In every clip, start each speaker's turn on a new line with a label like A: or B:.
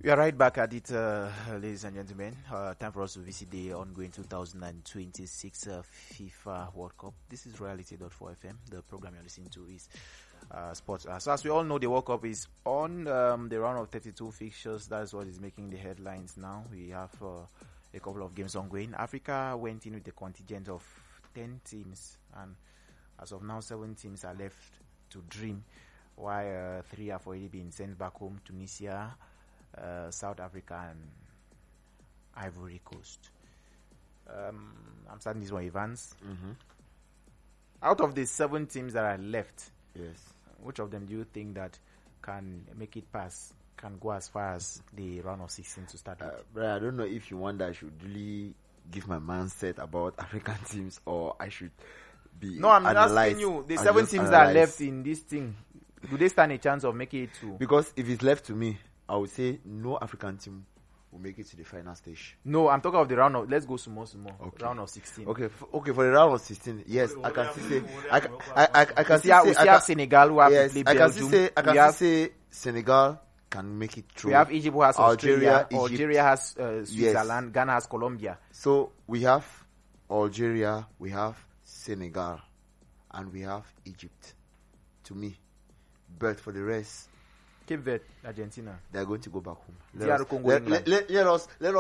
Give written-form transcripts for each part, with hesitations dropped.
A: We are right back at it, ladies and gentlemen. Time for us to visit the ongoing 2026 FIFA World Cup. This is Reality.4FM. The program you're listening to is sports. So as we all know, the World Cup is on the round of 32 fixtures. That's what is making the headlines now. We have a couple of games ongoing. Africa went in with a contingent of 10 teams, and as of now, 7 teams are left to dream, while 3 have already been sent back home: Tunisia, South Africa, and Ivory Coast. I'm starting this one, Evans. Out of the 7 teams that are left,
B: Yes.
A: which of them do you think that can make it past, can go as far as the round of 16 to start with?
B: But I don't know if you want that I should really give my mindset about African teams, or I should be
A: No, I'm asking you, the 7 teams that are left in this thing, do they stand a chance of making it to?
B: Because if it's left to me, I would say no African team will make it to the final stage.
A: No, I'm talking of the round of, let's go small.
B: Okay.
A: Round of 16.
B: Okay, for the round of 16, yes, I can still say, I can
A: We still have Senegal who have to play Belgium.
B: I can still say Senegal can make it through.
A: We have Egypt who has Australia.
B: Egypt.
A: Algeria has Switzerland. Ghana has Colombia.
B: So we have Algeria, we have Senegal, and we have Egypt. To me, but for the rest,
A: Cape Verde, Argentina.
B: they are going to go back home.
A: DR Congo, England.
B: Let us leave.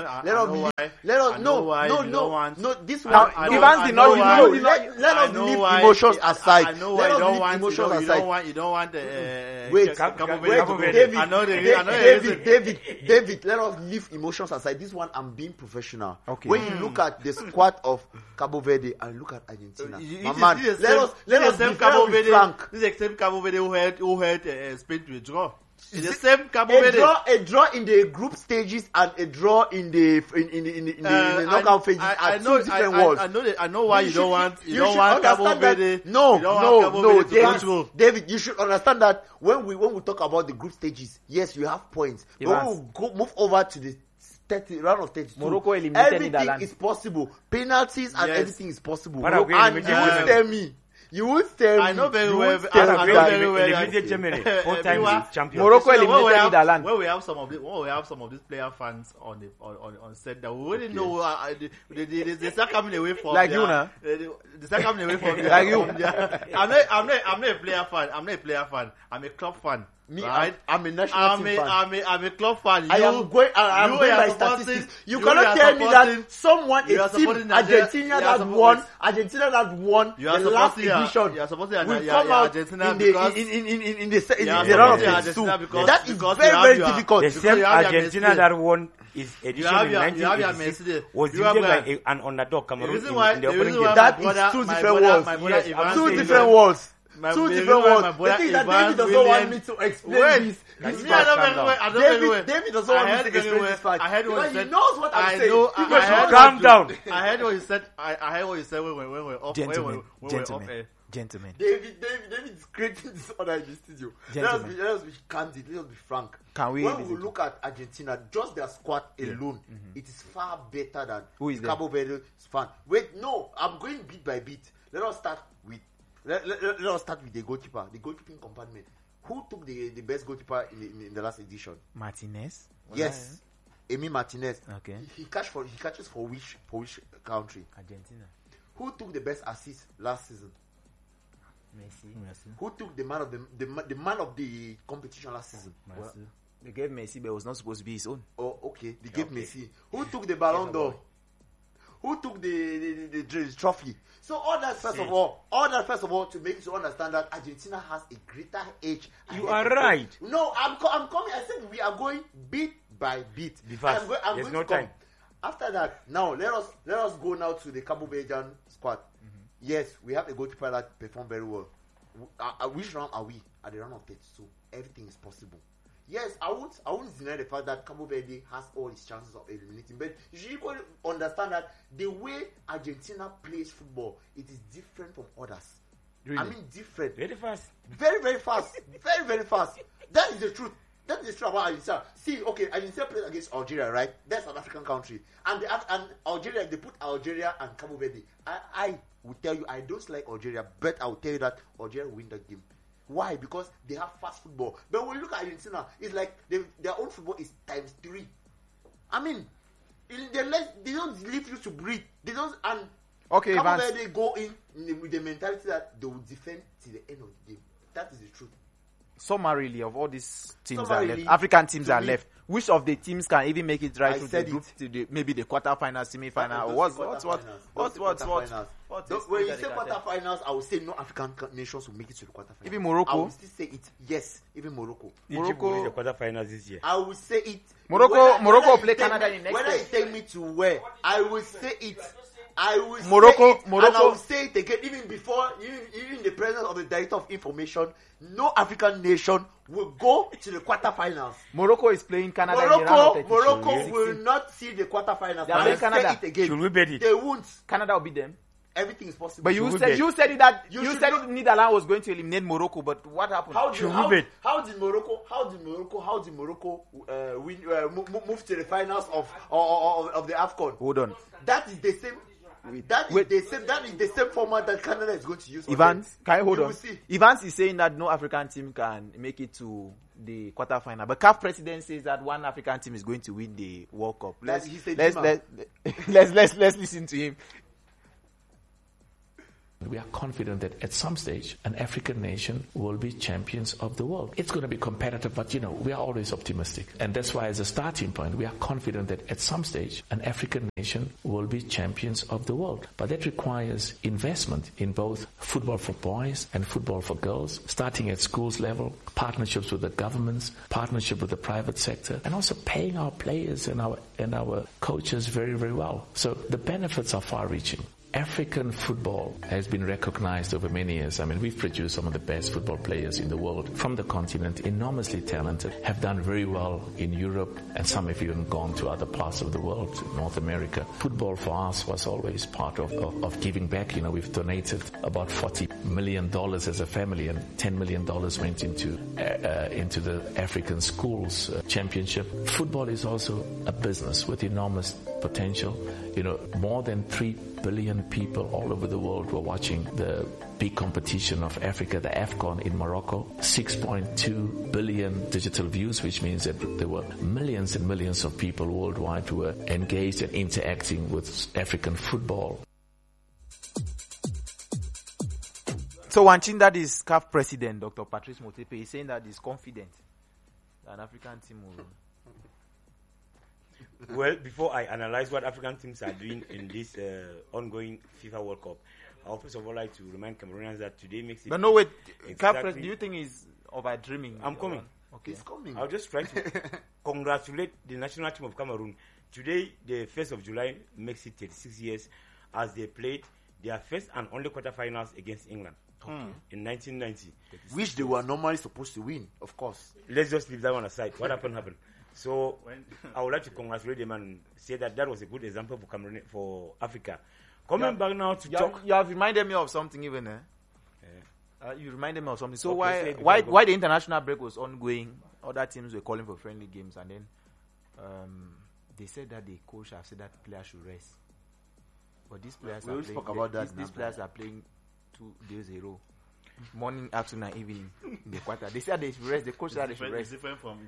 B: No, this one.
A: Evans did not.
B: Let us leave emotions aside. Let us leave emotions aside.
C: You don't want
B: Wait,
C: David. I know
B: David, let us leave emotions aside. This one, I'm being professional.
A: Okay.
B: When you look at the squad of Cabo Verde and look at Argentina, let us be frank.
C: This is the same Cabo Verde who had Spain to a draw. It's the same Cabo Verde.
B: A draw in the group stages and a draw in the knockout phases are two different worlds.
C: I know why you don't want Cabo Verde.
B: No, David, you should understand that when we talk about the group stages, yes, you have points. But when we move over to the round of 32,
A: Morocco eliminated
B: everything
A: Netherlands.
B: is possible. Penalties and everything is possible.
D: Paraguay
B: And
D: eliminated
B: you would tell me.
C: I know very well.
D: Eliminated Germany 4 times champions.
A: Morocco eliminated Netherlands.
C: When we have some of these player fans on set that we already know they start coming away from
A: like you now.
C: They start coming away from
A: like you.
C: I'm not a player fan. I'm a club fan.
B: Me,
C: right?
B: I'm a national team fan.
C: I'm a club fan.
B: I'm going by statistics. You cannot tell me that someone, a team, Argentina that won the last edition, will come out in the round of 32. That is very difficult.
D: The same Argentina that won his edition in 1986 was defeated by an underdog Cameroon in the opening game.
B: That is two different worlds. Two different worlds. The thing that David doesn't want me to explain this. David doesn't want me to explain this fact. Because he knows what I'm saying.
D: Calm down.
C: I heard what you said. I heard what you said when we were off.
A: Gentlemen.
B: David is creating this order in the studio. Let us be candid. Let us be frank. When we look at Argentina, just their squad alone, it is far better than Cabo Verde's fan. Wait, no, I'm going bit by bit. Let us start with the goalkeeper, the goalkeeping compartment. Who took the best goalkeeper in the last edition?
A: Martinez.
B: Yes, Emi Martinez.
A: Okay.
B: He catches for which country?
A: Argentina.
B: Who took the best assist last season?
A: Messi.
B: Who took the man of the competition last season?
A: Well, they gave Messi, but it was not supposed to be his own.
B: Oh, okay. They gave Messi. Who took the Ballon d'Or? Who took the trophy? So all that first of all, to make you understand that Argentina has a greater edge.
D: You are right.
B: No, I'm coming. I said we are going bit by bit.
D: There's no time.
B: After that, now let us go now to the Cabo Verdean squad. Yes, we have a goalkeeper that performed very well. Which round are we? At the round of 32. Everything is possible. Yes, I won't deny the fact that Cabo Verde has all its chances of eliminating, but you should equally understand that the way Argentina plays football, it is different from others.
D: Really?
B: I mean, different.
D: Very fast.
B: Very fast. Very fast. That is the truth. That is the truth about Argentina. See, okay, Argentina plays against Algeria, right? That's an African country, and Algeria, they put Algeria and Cabo Verde. I will tell you, I don't like Algeria, but I will tell you that Algeria will win that game. Why? Because they have fast football. But when you look at Argentina, it's like their own football is times 3. I mean, they don't leave you to breathe. They don't. And
A: okay,
B: they go in with the mentality that they will defend till the end of the game. That is the truth.
A: Summarily, of all these teams are left, African teams are left. Which of the teams can even make it right to the group, to maybe the quarterfinals, semi-final? What?
B: When you say quarterfinals, I would say no African nations will make it to the quarterfinals.
A: Even Morocco?
B: I will still say it. Yes, even Morocco.
D: Egypt will reach the quarterfinals this year.
B: I will say it.
A: Morocco play Canada in next.
B: Whether you take me to where, I will say it. I will
A: Morocco,
B: say it, and I will say it again, even before, even in the presence of the Director of Information, no African nation will go to the quarterfinals.
A: Morocco is playing Canada.
B: Morocco will not see the quarterfinals.
A: They are playing Canada.
B: Say it again.
D: Should we bet it?
B: They won't.
A: Canada will beat them.
B: Everything is possible.
A: But you said Netherlands was going to eliminate Morocco, but what happened? How did Morocco move to the finals of the AFCON? Hold on.
B: That is the same. That is the same format that Canada is going to use.
A: Evans, can you hold on? Evans is saying that no African team can make it to the quarterfinal, but CAF president says that one African team is going to win the World Cup. Let's listen to him.
E: We are confident that at some stage, an African nation will be champions of the world. It's going to be competitive, but we are always optimistic. And that's why as a starting point, we are confident that at some stage, an African nation will be champions of the world. But that requires investment in both football for boys and football for girls, starting at schools level, partnerships with the governments, partnership with the private sector, and also paying our players and our coaches very, very well. So the benefits are far-reaching. African football has been recognized over many years. I mean, we've produced some of the best football players in the world from the continent, enormously talented, have done very well in Europe, and some have even gone to other parts of the world, North America. Football for us was always part of giving back. We've donated about $40 million as a family, and $10 million went into the African schools championship. Football is also a business with enormous potential. More than 3 billion people all over the world were watching the big competition of Africa, the AFCON in Morocco. 6.2 billion digital views, which means that there were millions and millions of people worldwide who were engaged and interacting with African football.
A: So Wanchin, that is CAF president, Dr. Patrice Motsepe, is saying that he's confident that an African team will...
D: Well, before I analyze what African teams are doing in this ongoing FIFA World Cup, I would first of all like to remind Cameroonians that today makes it...
A: But no, wait. Exactly. Do you think he's over dreaming?
D: I'm coming.
A: Okay.
B: He's coming.
D: I'll just try to congratulate the national team of Cameroon. Today, the 1st of July, makes it 36 years as they played their first and only quarterfinals against England in 1990.
B: Which they were normally supposed to win, of course.
D: Let's just leave that one aside. What happened. So I would like to congratulate them and say that was a good example for Cameroon, for Africa. Coming back now to talk.
A: You have reminded me of something even. You reminded me of something. So why the international break was ongoing, other teams were calling for friendly games, and then they said that the coach have said that players should rest. But these players players are playing 2-0. Morning, afternoon, and evening in the quarter. They said they should rest. The coach said they should rest.
C: It's different from.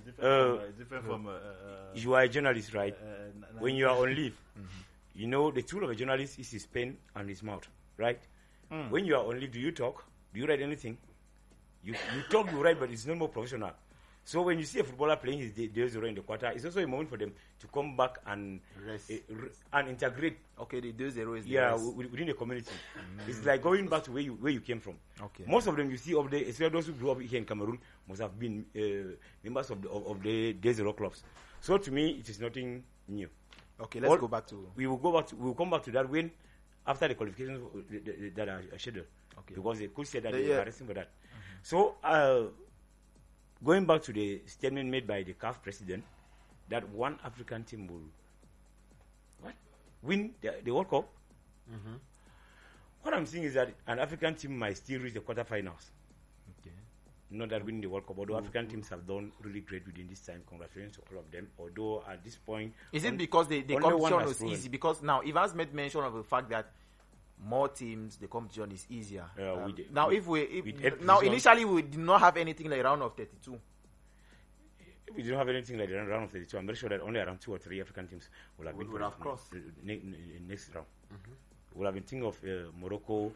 D: You are a journalist, right? When you are on leave, the tool of a journalist is his pen and his mouth, right? When you are on leave, do you talk? Do you write anything? You talk, you write, but it's no more professional. So when you see a footballer playing his 0 in the quarter, it's also a moment for them to come back and and integrate.
A: Okay, the 0 is
D: within the community. It's like going back to where you came from.
A: Okay.
D: Most of them you see up there, especially those who grew up here in Cameroon, must have been members of the 0 clubs. So to me, it is nothing new.
A: Okay, let's go back to.
D: We will come back to that when after the qualifications that are scheduled. Okay. Because the coach said that they are resting for that. So. Going back to the statement made by the CAF president that one African team will win the World Cup. What I'm saying is that an African team might still reach the quarterfinals. Okay. Not that winning the World Cup, although African teams have done really great within this time. Congratulations to all of them. Although at this point,
A: is it because the competition was easy? Because now Evans made mention of the fact that more teams, the competition is easier.
D: We did-
A: Now,
D: we-
A: if
D: with eight
A: now
D: positions-
A: initially we did not have anything like round of 32.
D: We don't have anything like the round of 32. I'm very sure that only around 2 or 3 African teams will have been
B: Would have crossed.
D: next round. We'll have been thinking of Morocco,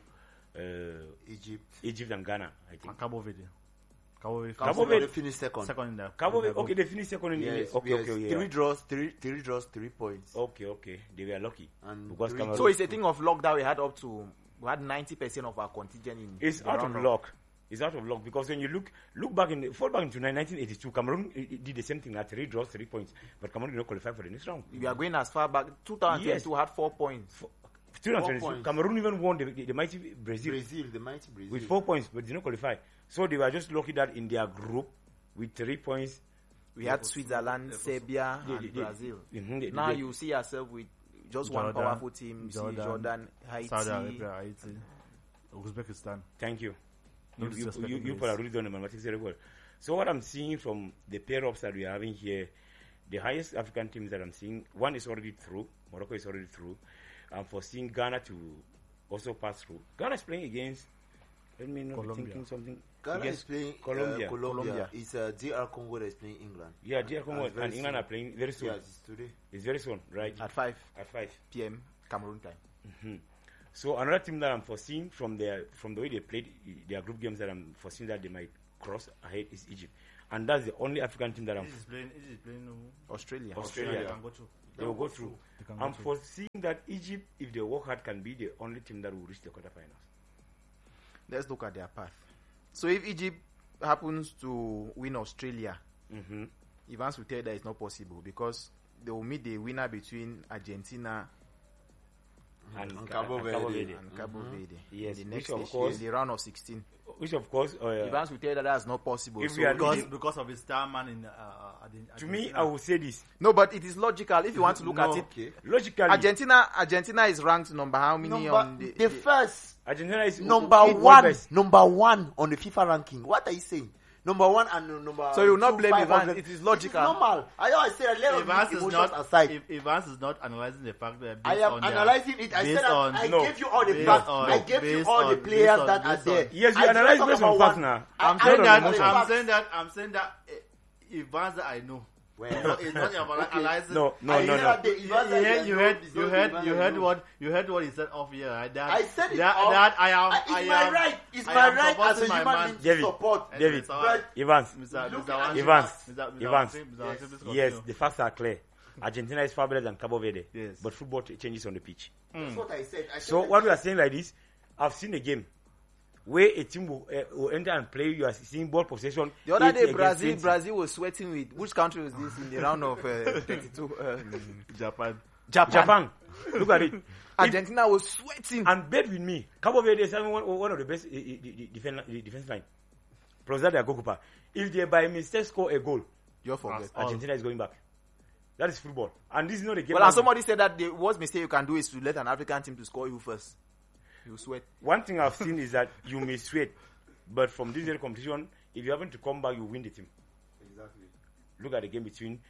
D: Egypt and Ghana, I think.
C: And Cabo Verde. Cabo Verde.
D: Cabo Verde.
B: They finished second.
C: Second in there.
D: Cabo Verde, okay, they finished second in
B: Yes,
D: okay,
B: yes.
D: okay, yeah.
B: 3 draws, 3 points.
D: Okay. They were lucky.
B: And
D: Because
B: three-
D: Cameroon,
A: So it's a thing of luck that we had we had 90% of our contingent in.
D: it's
A: the
D: out
A: round
D: of luck. It's out of luck because when you fall back into 1982, Cameroon did the same thing. Had 3 draws, 3 points, but Cameroon did not qualify for the next round.
A: We are going as far back. 2022 had 4 points.
D: 2022,
B: points.
D: Cameroon even won the mighty Brazil
B: the mighty Brazil.
D: with 4 points, but did not qualify. So they were just lucky that in their group with 3 points.
A: We had Switzerland, Serbia, and Brazil. Now you see yourself with just one
C: Jordan,
A: powerful team. You see Jordan, Haiti.
C: Saudi Arabia, Haiti, Uzbekistan.
D: Thank you.
C: No
D: You
C: disrespect,
D: people
C: please.
D: are really doing the mathematics very well. So what I'm seeing from the pair-ups that we are having here, the highest African teams that I'm seeing, one is already through. Morocco is already through. I'm foreseeing Ghana to also pass through. Ghana is playing against, let me not be
C: Colombia.
D: thinking something.
B: Ghana
D: against
B: is playing
D: Colombia.
B: Colombia. It's DR Congo that is playing England.
D: Yeah, DR Congo
B: That's very
D: and England
B: soon.
D: are playing very soon.
B: Yes, it's today.
D: It's very soon, right?
A: At 5
D: At 5.
A: p.m. Cameroon time.
D: So another team that I'm foreseeing from the way they played their group games that I'm foreseeing that they might cross ahead is Egypt, and that's the only African team that I'm.
C: Egypt is playing
A: Australia.
D: Australia.
C: They can go through.
D: They will go through.
C: They can go
D: I'm
C: through.
D: foreseeing that Egypt, if they work hard, can be the only team that will reach the quarterfinals.
A: Let's look at their path. So if Egypt happens to win Australia, Evans will tell that it's not possible because they will meet the winner between Argentina
D: And
B: Cabo Verde.
A: and Cabo Verde.
D: Yes,
A: in the
D: which
A: next
D: of
A: stage,
D: course-
A: in the round of 16.
D: Which of course,
A: Evans will tell that that's not possible.
D: If
A: So
D: we are
C: Because,
D: looking-
C: because of his star man in
D: to me, I will say this
A: no, but it is logical if you want to look at it.
B: Okay.
D: logically.
A: Argentina is ranked number how many on
B: the first
D: Argentina is
B: number
D: eight
B: one
D: best.
B: on the FIFA ranking. What are you saying? Number 1 and number.
A: So you will not blame
B: 500.
A: Evans. It is logical.
B: It is normal. I always say let us
C: Evans
B: leave
C: is
B: emotions
C: not
B: aside.
C: if Evans is not analyzing the fact that
B: I
C: based
B: am
C: on their-
B: analyzing it. I said
C: based
B: that
C: on-
B: I
D: No.
B: gave you all the
C: Based
B: facts.
C: on-
B: I gave you
C: based
B: all the
C: on-
B: players
C: based
B: that
C: on-
B: are there.
D: Yes, you
B: I did
D: analyze
B: not
D: based
B: talk
D: on
B: about
D: facts
B: one.
D: now.
B: I-
C: I'm
B: I
C: saying
B: don't
C: that
B: know the facts.
C: I'm saying that Evans that I know.
B: Well,
C: It's not about analyzing.
D: No.
B: I said that the Evans that I know is not the Evans I know.
C: You heard what he said off here. Right? That,
B: I said it
C: that,
B: off.
C: that I am.
B: It's
C: I
B: my
C: am,
B: right. It's
C: I
B: my
C: am
B: right as
C: supporting
B: a
C: my
B: human
C: man.
B: being to
D: David.
B: support.
D: David.
B: But
D: Evans.
C: Mr.
B: Look
C: Mr.
B: at
C: Wansi,
D: Evans.
C: Mr.
D: Evans.
C: Wansi, Mr. Wansi, please
D: Yes,
C: continue.
D: the facts are clear. Argentina is far better than Cabo Verde.
C: Yes.
D: But football changes on the pitch.
B: that's what I said. I
D: So
B: said
D: what we are saying like this, I've seen a game where a team will enter and play. You are seeing ball possession.
A: The other
D: 80
A: day,
D: against 20.
A: Brazil was sweating with which country was this in the round of 32?
C: Japan.
D: Japan. Look at it.
A: Argentina was sweating.
D: And bet with me, Cabo Verde is having one of the best defense line. Plus that, they are goalkeeper. If they by mistake score a goal,
A: You forget.
D: Argentina is going back. That is football. And this is not a game.
A: Well, and somebody said that the worst mistake you can do is to let an African team to score you first. You sweat.
D: One thing I've seen is that you may sweat, but from this very competition, if you happen to come back, you win the team.
B: exactly.
D: Look at the game between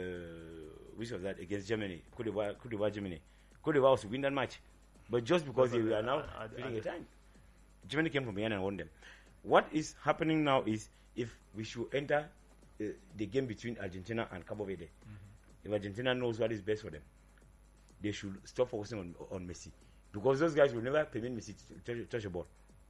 D: which was that against Germany, Cote d'Ivoire, Germany. Cote d'Ivoire was to win that match, but just because they are now feeling a time, Germany came from behind and won them. What is happening now is if we should enter the game between Argentina and Cabo Verde, if Argentina knows what is best for them, they should stop focusing on Messi, because those guys will never permit Messi to touch a ball.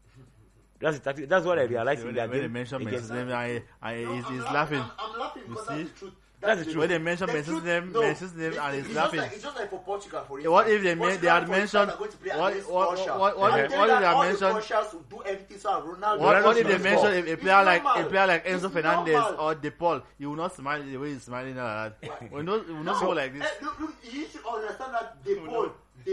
D: That's what I realized in that
C: When they
D: game
C: mention
D: against.
C: Messi's name, he's laughing.
B: I'm laughing because
C: see?
B: that's the truth.
D: That's the truth.
C: When they mention
B: The
C: Messi's
B: truth-
C: name,
B: no,
C: Messi's name,
B: listen,
C: and he's
B: it's
C: laughing.
B: It's just like for Portugal, for
C: What
B: instance.
C: if they
B: Portugal,
C: had
B: for
C: mentioned
B: instance, are going to play
C: what
B: against
C: what
B: Russia.
C: what what
B: And
C: if
B: then
C: what if
B: that
C: they
B: all
C: had
B: the
C: mentioned
B: Russians will do everything so Ronaldo.
C: what if they
B: should
C: mention
B: score.
C: a
B: It's
C: player like
B: normal.
C: Enzo
B: It's
C: Fernandez
B: normal.
C: or De Paul, you will not smile the way he's smiling now. We not go like this.
B: Look, you should understand that De Paul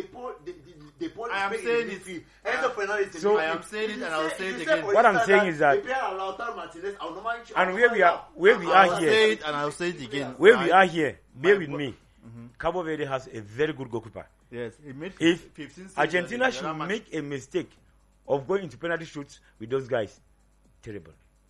B: is
C: I am
B: playing
C: saying
B: in
C: it.
B: midfield. Enzo Fernandez is
D: So-
B: in
C: I am
B: midfield.
C: saying it
B: If
C: and
B: you
C: I will
B: say-
C: say
B: if
C: it
B: you say,
C: again.
B: for
D: What I'm
B: instance,
D: saying
B: that
D: is that-
B: the player Lautaro Martinez, I will normally
D: And where we are
C: I will
D: here,
C: say it and I will say it again.
D: where we are here, bear
C: My
D: with
C: bo-
D: me. Cabo Verde has a very good goalkeeper.
C: Yes, he made
D: If
C: 15 saves
D: Argentina
C: in the
D: should
C: other match.
D: make a mistake of going into penalty shoots with those guys, terrible.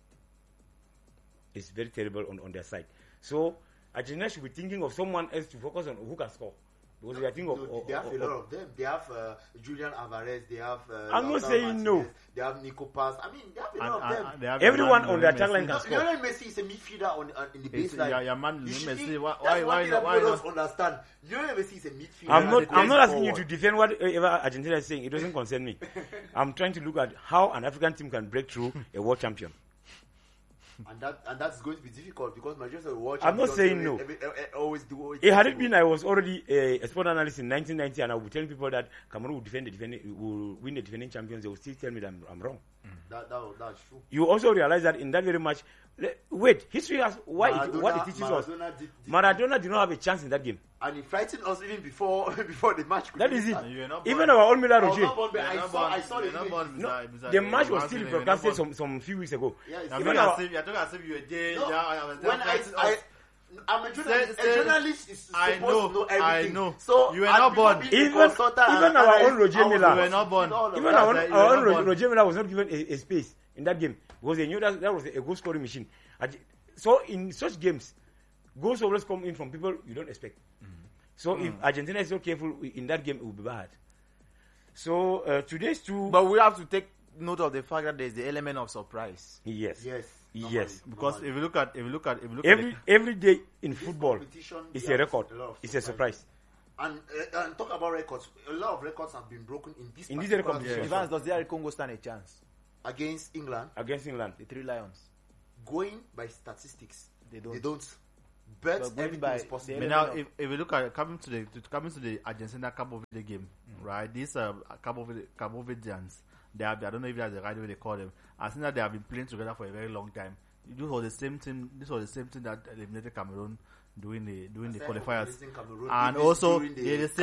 D: It's very terrible on their side. So Argentina should be thinking of someone else to focus on who can score. Because we are thinking
B: they have a lot of them. They have Julian Alvarez. They have.
D: I'm not saying no.
B: They have Nico Paz. I mean, they have a lot of them.
D: Everyone on the attack line can score.
B: Lionel Messi is a midfielder in the baseline.
C: Yeah, man. Messi.
B: Why not understand? Lionel Messi is a midfielder.
D: I'm not asking you to defend whatever Argentina is saying. It doesn't concern me. I'm trying to look at how an African team can break through a world champion.
B: And that's going to be difficult because Manchester will
D: I'm not saying no.
B: Always do it.
D: Had it been I was already a sport analyst in 1990 and I would be telling people that Cameroon will win the defending champions, they will still tell me that I'm wrong.
B: That's true.
D: You also realize that in that very match, wait, history has what it teaches us. Maradona did not have a chance in that game.
B: And he frightened us even before the match.
D: That is it. Even our own Miller regime.
B: I saw the
D: the match was still broadcasted some few weeks ago.
C: Yeah, even as if you were there.
B: I'm a journalist is supposed to know everything.
C: I know.
B: So
C: you were not born.
D: Even our own Roger Miller.
C: You were not born.
D: Even our own Roger Miller was not given a space in that game because they knew that was a goal scoring machine. So in such games, goals always come in from people you don't expect. So if Argentina is not careful in that game, it will be bad. So today's two.
A: But we have to take note of the fact that there's the element of surprise.
D: Yes.
C: Because if you look at
D: every day in football, it's a record. It's a surprise.
B: And talk about records. A lot of records have been broken in this
A: competition. Evans, does DR Congo stand a chance
B: against England?
D: The
A: Three Lions.
B: Going by statistics, they don't. But everything is possible.
C: But now, if you look at coming to the Argentina Cabo Verde game, right? These Cabo Verdeans, I don't know if that's the right way they call them. I think that they have been playing together for a very long time. This was the same team that eliminated Cameroon during the qualifiers, and also they were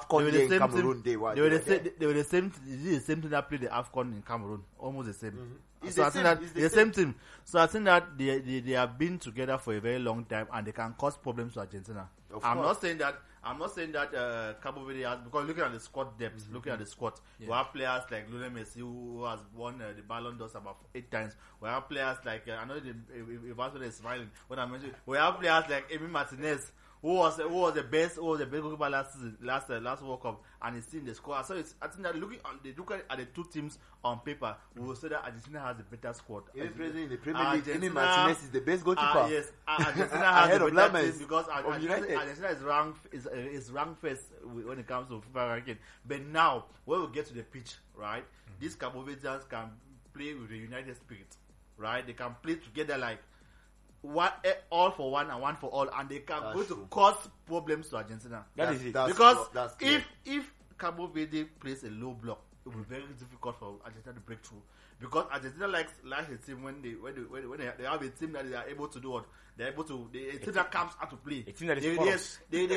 C: the same team that played the AFCON in Cameroon, almost the same. So I think that the same team. So I think that they have been together for a very long time, and they can cause problems to Argentina. I'm not saying that Cabo Verde has, because looking at the squad depth, we have players like Lionel Messi who has won the Ballon d'Or about 8 times. We have players like I know Iván is smiling when I mentioned. We have players like Emi Martinez who was the best goalkeeper last World Cup, and he's in the squad. So I think that looking at the two teams on paper, we will say that Argentina has a better squad.
B: Even in the Premier League, Emi Martinez is the best goalkeeper.
C: Yes, Argentina has a better team because Argentina is ranked first when it comes to FIFA ranking. But now, when we get to the pitch, right, these Cabo Verdeans can play with a united spirit, right? They can play together like all for one and one for all, and they can go to cause problems to Argentina.
D: That is it.
C: Because if Cabo Verde plays a low block, it will be very difficult for Argentina to break through. Because Argentina likes a team when they have a team that they are able to do what they're able to. A team that comes out to play.
D: A team that is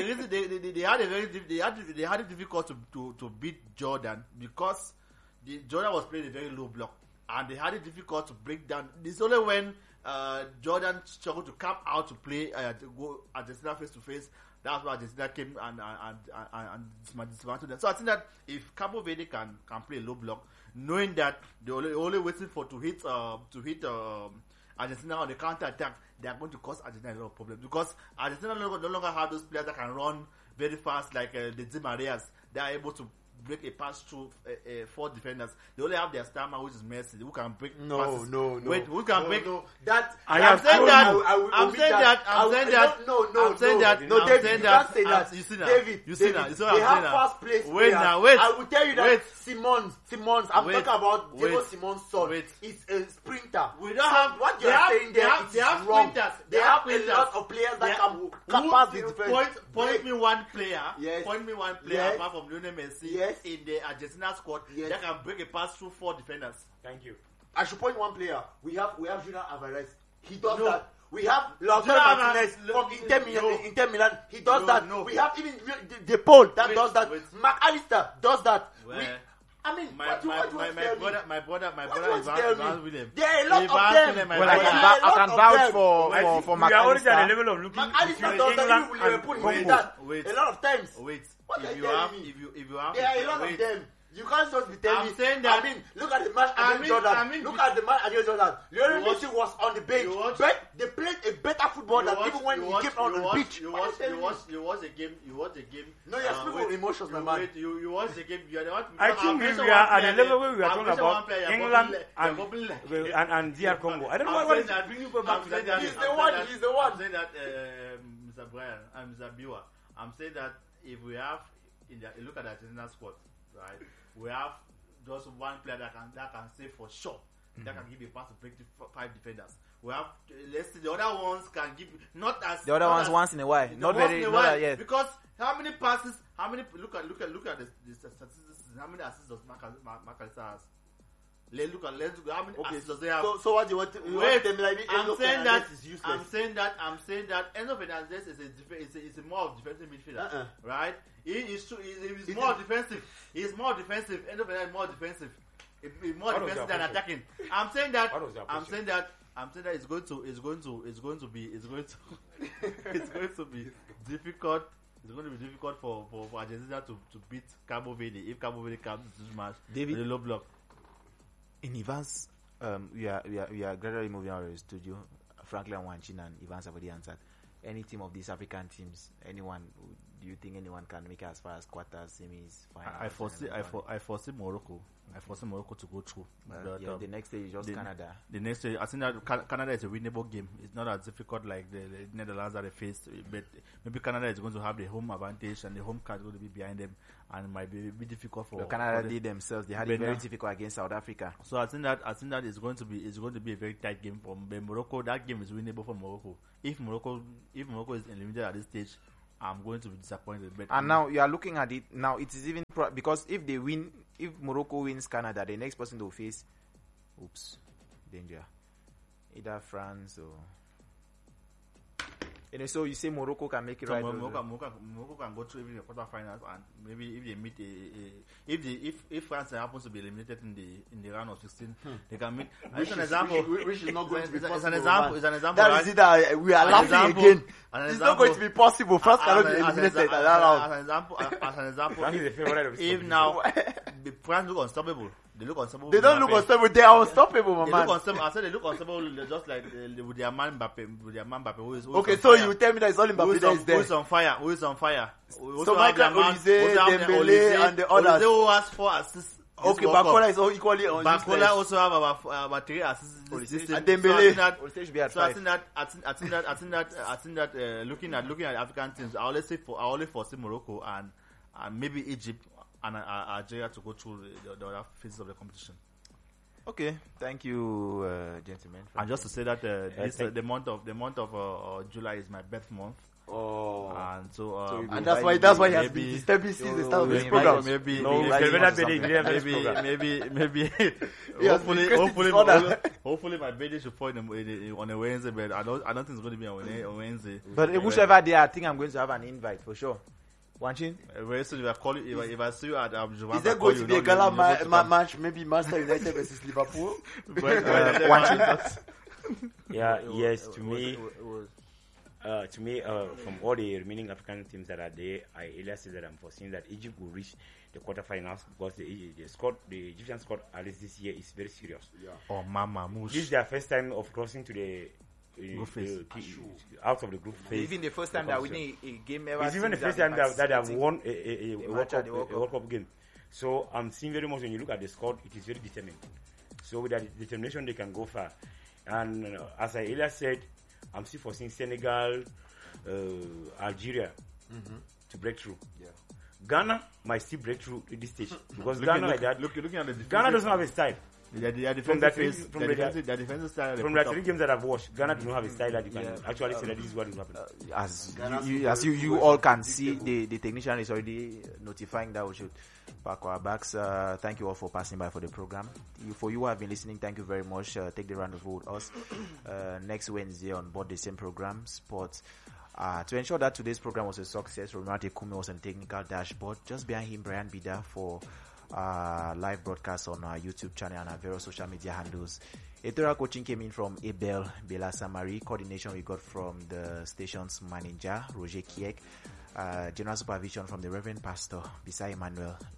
C: they had it difficult to beat Jordan because Jordan was playing a very low block, and they had it difficult to break down. It's only when Jordan struggled to come out to play to go Argentina face to face. That's why Argentina came and dismantled them. So I think that if Cabo Verde can play a low block, knowing that they're only waiting to hit Argentina on the counter attack, they are going to cause Argentina a lot of problems because Argentina no longer have those players that can run very fast like the Di Marias. They are able to break a pass through 4 defenders. They only have their star man, which is Messi, who can break passes. Wait, who can break?
B: That
C: I'm saying that. You see that.
B: They have fast place players. I will tell you that Simons. I'm talking about Diego Simons' son. He's a sprinter.
C: We don't have
B: what you are saying there. They have
C: wrong.
B: They have a lot of players that can pass the defense.
C: Point me one player.
B: Yes.
C: Point me one player apart from Lionel Messi.
B: Yes.
C: In the Argentina squad, that can break a pass through 4 defenders.
D: Thank you.
B: I should point one player. We have Julian Alvarez. He does that. We have Lautaro Martinez from Inter Milan. He does that. We have even De Paul that does that. McAllister does that. My brother Ivan William. There are a lot of them.
A: Well, I can vouch for McAllister.
D: We are already at the level of looking
B: McAllister does that. Liverpool does that a lot of times.
C: If you have,
B: there are a lot of them. You can't just be telling
C: I'm
B: me.
C: saying that.
B: I mean, look at the match against Jordan. Look at the match against Jordan. Lionel Messi was on the bench, but they played a better football than even when he came on the pitch.
C: You watch a game.
B: No, you're speaking of emotions, my man.
C: You watch the game. You are the one.
D: I think we are at the level where we are talking about England and DR Congo. I don't know what is bringing you back to that.
B: He's the one.
C: I'm saying that, Mr. Brian and Mr. Biwa. I'm saying that if we have, look at the Argentina squad, right? We have just one player that can save for sure. That can give a pass to break 5 defenders. We have, let's see, the other ones can give not as
A: the other ones once in a while, not very, not yet.
C: Because how many passes? Look at the statistics. How many assists does McAllister has? Let's look how many assists does they have?
B: So what do you want?
C: I'm saying that Enzo Fernandez is a more defensive midfielder, right? He's more defensive. He's more defensive. Enzo Fernandez is more defensive. More defensive than attacking. I'm saying that it's going to be difficult. It's going to be difficult for Argentina to beat Cabo Verde if Cabo Verde comes to this match.
A: David,
C: the low block.
A: In Evans, we are gradually moving out of the studio. Franklin Wanchin and Evans have already answered. Any team of these African teams, anyone? Do you think anyone can make it as far as quarters, semis, finals?
C: I foresee Morocco. I foresee Morocco to go through. But,
A: the next stage is just Canada.
C: The next stage, I think that Canada is a winnable game. It's not as difficult like the Netherlands that they faced, but maybe Canada is going to have the home advantage and the home card is going to be behind them, and it might be difficult for
A: Canada. Did themselves. They had it very difficult against South Africa.
C: So I think that it's going to be a very tight game for Morocco. That game is winnable for Morocco. If Morocco is eliminated at this stage, I'm going to be disappointed. But
A: and now you are looking at it. Now it is even because if Morocco wins Canada, the next person to face, danger, either France or. And so you say Morocco can make it right.
C: Morocco can go through even the quarterfinals, and maybe if they meet if France happens to be eliminated in the round of 16, they can meet. Which is
B: example. Which is not going to be possible.
C: It's an example.
B: That is it that we are laughing again. It's not going to be possible. France cannot be eliminated at that round.
C: As an example, if now France look unstoppable. They look unstoppable.
B: They don't look unstoppable. They are unstoppable, man.
C: I said they look unstoppable, just like with their man Mbappe. Who is
B: okay, so you tell me that it's all Mbappe that is there.
C: Who is on fire?
B: So Michael Olise, Dembele, and the others.
C: Who has 4 assists.
B: Okay, Bakola is all equally on.
C: Bakola also have about 3 assists.
B: And Dembele.
C: So I think that looking at African teams, I always foresee Morocco and maybe Egypt and Algeria to go through the other phases of the competition.
A: Okay, thank you, gentlemen.
C: And just to say that the month of July is my birth month.
B: Oh,
C: and so
B: and that's why he has been disturbing since the start of this program.
C: Hopefully my birthday should fall on a Wednesday, but I don't think it's going to be on Wednesday.
A: But whichever day, I think I'm going to have an invite for sure. Wanchin?
C: Very soon if I see you at
B: is there going to be a gala match, maybe Manchester United versus Liverpool?
A: Wanchin?
D: Yes, to me, from all the remaining African teams that are there, I earlier said that I'm foreseeing that Egypt will reach the quarterfinals because the Egyptian squad, at least this year, is very serious.
B: Yeah.
C: Oh, Mama Mush.
D: This is their first time of crossing to the out of the group phase.
A: Even the first time that we win a game ever.
D: It's even the first time that they have won a World Cup game. So I'm seeing very much when you look at the squad, it is very determined. So with that determination, they can go far. And as I earlier said, I'm still foreseeing Senegal, Algeria to break through.
B: Yeah.
D: Ghana might still break through at this stage because
C: looking
D: at
C: the
D: Ghana doesn't have a style.
C: From the 3
D: games that I've watched, Ghana do not have a style that you can actually say that this is what will happen.
A: As you all can see, the technician is already notifying that we should pack our bags. Thank you all for passing by for the program. For you who have been listening, thank you very much. Take the round of with us next Wednesday on board the same program, Sports. To ensure that today's program was a success, Romate Kume was on technical dashboard. Just behind him, Brian Bida for live broadcast on our YouTube channel and our various social media handles. Editorial coaching came in from Abel Bela Samari. Coordination we got from the station's manager, Roger Kiek. General supervision from the Reverend Pastor Bisai Emmanuel.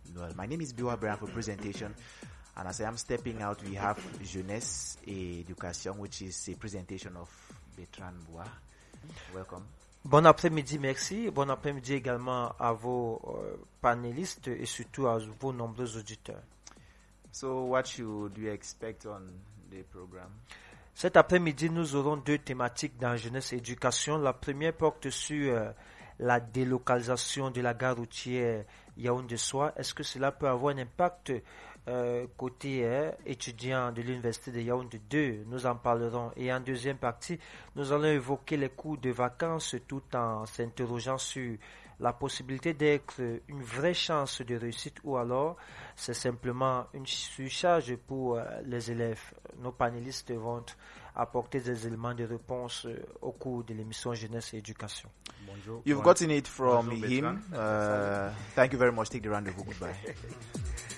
A: Noël. My name is Biwa Brian for presentation. And as I am stepping out, we have Jeunesse et Éducation, which is a presentation of Bertrand Bois. Welcome.
F: Bon après-midi, merci. Bon après-midi également à vos panélistes et surtout à vos nombreux auditeurs.
A: So, what should we expect on the program?
F: Cet après-midi, nous aurons deux thématiques dans Jeunesse et Éducation. La première porte sur la délocalisation de la gare routière Yaoundé-Soie. Est-ce que cela peut avoir un impact côté étudiants de l'Université de Yaoundé 2? Nous en parlerons. Et en deuxième partie, nous allons évoquer les cours de vacances tout en s'interrogeant sur la possibilité d'être une vraie chance de réussite ou alors c'est simplement une surcharge pour les élèves. Nos panélistes vont apporter des éléments de réponse au cours de l'émission Jeunesse et Éducation.
C: Bonjour.
A: You've gotten it from him. Thank you very much. Take the rendezvous. Goodbye.